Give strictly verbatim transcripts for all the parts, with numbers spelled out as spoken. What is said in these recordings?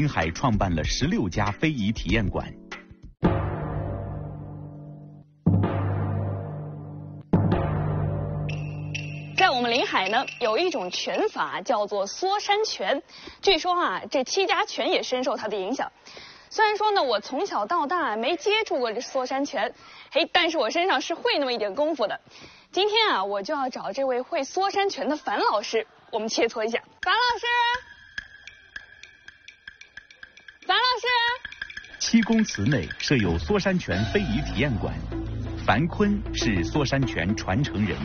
临海创办了十六家非遗体验馆。 在我们临海呢，有一种拳法叫做缩山拳，据说啊，这戚家拳也深受它的影响。虽然说呢，我从小到大没接触过这缩山拳，嘿，但是我身上是会那么一点功夫的。今天啊，我就要找这位会缩山拳的樊老师，我们切磋一下。樊老师，樊老师。 七公祠内设有缩山拳非遗体验馆，樊坤是缩山拳传承人。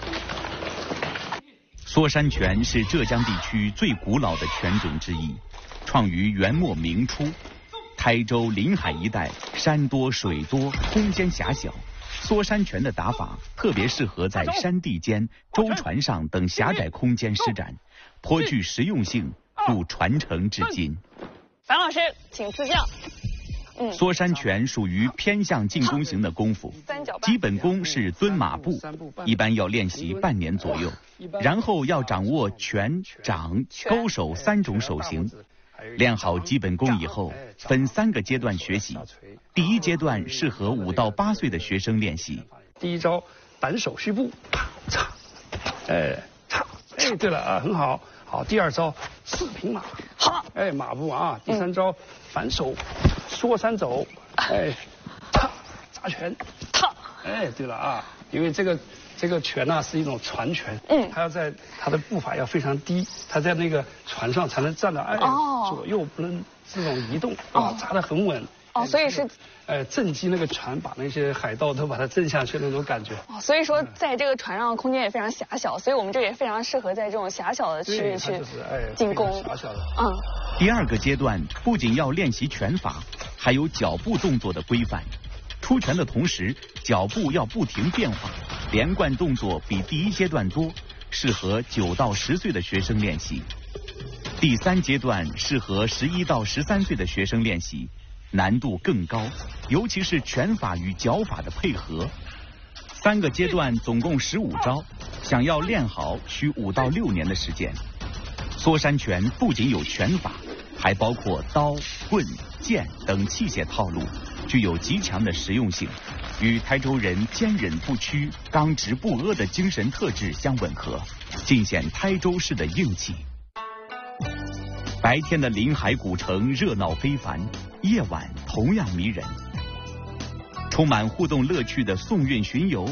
缩山拳是浙江地区最古老的拳种之一，创于元末明初。台州临海一带山多水多，空间狭小，缩山拳的打法特别适合在山地间、舟船上等狭窄空间施展，颇具实用性，故传承至今。 樊老师，请赐教。嗯， 缩山拳属于偏向进攻型的功夫，基本功是蹲马步，一般要练习半年左右，然后要掌握拳、掌、勾手三种手型。练好基本功以后，分三个阶段学习。第一阶段适合五到八岁的学生练习。 第一招单手虚步，嚓，哎，嚓，哎，对了啊，很好。好，第二招四平马， 好， 哎，马步啊。第三招反手缩山走，哎，踏扎拳， 踏， 哎，对了啊，因为这个这个拳呢、啊、是一种传拳， 嗯， 它要在它的步伐要非常低，它在那个船上才能站得，哎， 哦、 左右不能这种移动，啊，扎得很稳。 哦，所以是， 呃，震击那个船，把那些海盗都把它震下去那种感觉。 哦，所以说在这个船上空间也非常狭小，所以我们这也非常适合在这种狭小的区域去进攻。 狭小的。 嗯。 第二个阶段不仅要练习拳法，还有脚步动作的规范。出拳的同时，脚步要不停变化，连贯动作比第一阶段多，适合九到十岁的学生练习。第三阶段适合十一到十三岁的学生练习。难度更高，尤其是拳法与脚法的配合。三个阶段总共十五招，想要练好需五到六年的时间。缩山拳不仅有拳法，还包括刀、棍、剑等器械套路，具有极强的实用性，与台州人坚忍不屈、刚直不阿的精神特质相吻合，尽显台州市的硬气。白天的临海古城热闹非凡，夜晚同样迷人。充满互动乐趣的宋韵巡游，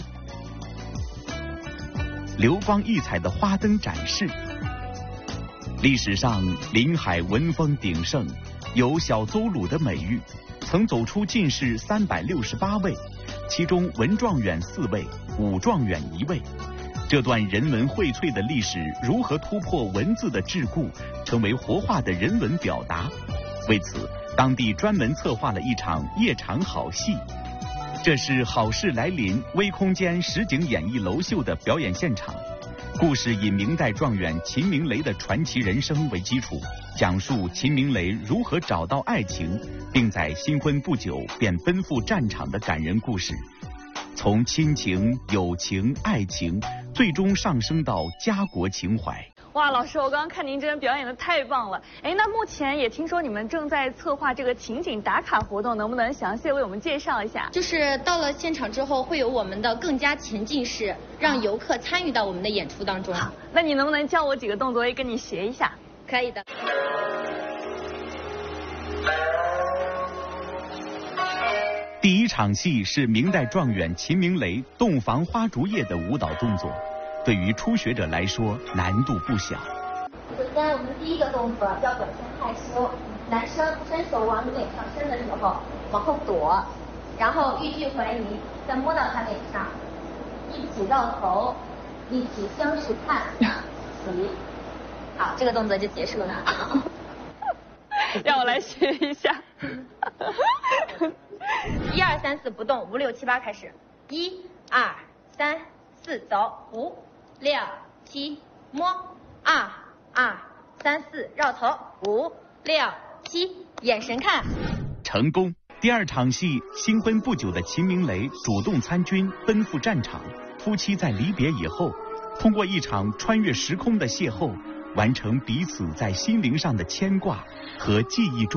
流光溢彩的花灯展示。历史上临海文风鼎盛，有小邹鲁的美誉，曾走出进士三百六十八位，其中文状元四位，武状元一位。这段人文荟萃的历史如何突破文字的桎梏，成为活化的人文表达？为此，当地专门策划了一场夜场好戏。这是好事来临微空间实景演艺楼秀的表演现场。故事以明代状元秦明雷的传奇人生为基础，讲述秦明雷如何找到爱情，并在新婚不久便奔赴战场的感人故事。从亲情、友情、爱情，最终上升到家国情怀。 哇，老师，我刚刚看您这人表演的太棒了。哎，那目前也听说你们正在策划这个情景打卡活动，能不能详细为我们介绍一下？ 就是到了现场之后，会有我们的更加沉浸式，让游客参与到我们的演出当中。 那你能不能教我几个动作，也跟你学一下？ 可以的。 第一场戏是明代状元秦明雷洞房花烛夜的舞蹈动作，对于初学者来说难度不小。 首先，我们第一个动作要表现害羞，男生伸手往你脸上伸的时候，往后躲，然后欲拒还迎，再摸到他脸上，一起绕头，一起相视看，起。好，这个动作就结束了。 让我来学一下。 一二三四不动，五六七八开始。一二三四走，五六七摸，二二三四绕头，五六七眼神看。 成功。第二场戏，新婚不久的秦明雷主动参军，奔赴战场。夫妻在离别以后，通过一场穿越时空的邂逅，完成彼此在心灵上的牵挂和记忆中。